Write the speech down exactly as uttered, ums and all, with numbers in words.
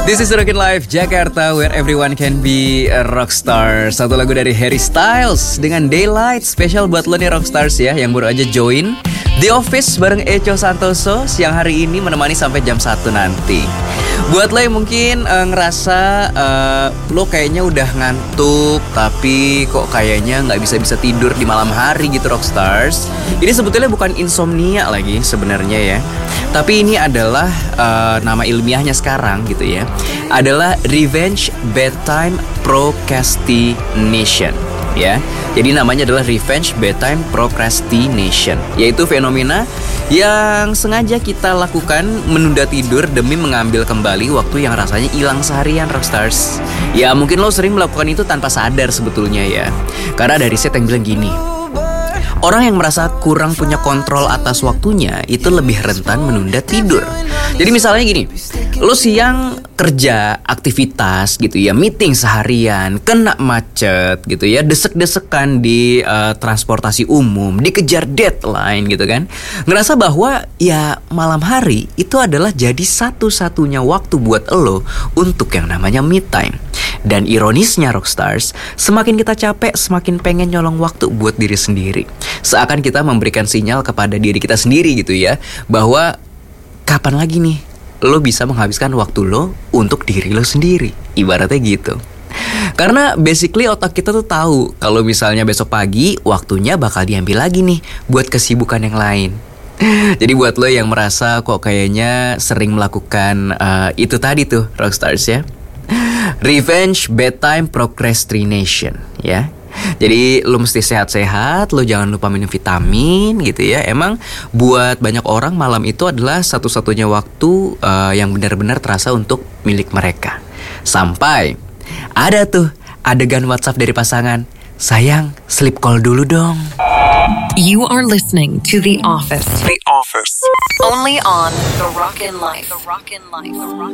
This is Rockin' Life Jakarta, where everyone can be a rockstar. Satu lagu dari Harry Styles dengan Daylight, spesial buat lo nih rockstars ya, yang baru aja join The Office bareng Echo Santoso siang hari ini menemani sampai jam satu nanti. Buat lo yang mungkin uh, ngerasa uh, lo kayaknya udah ngantuk, tapi kok kayaknya gak bisa-bisa tidur di malam hari gitu rockstars, ini sebetulnya bukan insomnia lagi sebenarnya ya, tapi ini adalah uh, nama ilmiahnya sekarang gitu ya, adalah revenge bedtime procrastination ya. Jadi namanya adalah revenge bedtime procrastination, yaitu fenomena yang sengaja kita lakukan menunda tidur demi mengambil kembali waktu yang rasanya hilang seharian rockstars. Ya mungkin lo sering melakukan itu tanpa sadar sebetulnya ya. Karena ada riset yang bilang gini, orang yang merasa kurang punya kontrol atas waktunya itu lebih rentan menunda tidur. Jadi misalnya gini, lo siang kerja, aktivitas gitu ya, meeting seharian, kena macet gitu ya, desek-desekan di uh, transportasi umum, dikejar deadline gitu kan. Ngerasa bahwa ya malam hari itu adalah jadi satu-satunya waktu buat lo untuk yang namanya me time. Dan ironisnya rockstars, semakin kita capek, semakin pengen nyolong waktu buat diri sendiri. Seakan kita memberikan sinyal kepada diri kita sendiri gitu ya, bahwa kapan lagi nih lo bisa menghabiskan waktu lo untuk diri lo sendiri, ibaratnya gitu. Karena basically otak kita tuh tahu kalau misalnya besok pagi waktunya bakal diambil lagi nih buat kesibukan yang lain. Jadi buat lo yang merasa kok kayaknya sering melakukan uh, itu tadi tuh rockstars ya, revenge bedtime procrastination ya. Jadi lo mesti sehat-sehat, lo jangan lupa minum vitamin gitu ya. Emang buat banyak orang malam itu adalah satu-satunya waktu uh, yang benar-benar terasa untuk milik mereka. Sampai ada tuh adegan WhatsApp dari pasangan, sayang sleep call dulu dong. You are listening to The Office. The Office. Only on The Rockin' Life. The Rockin' Life.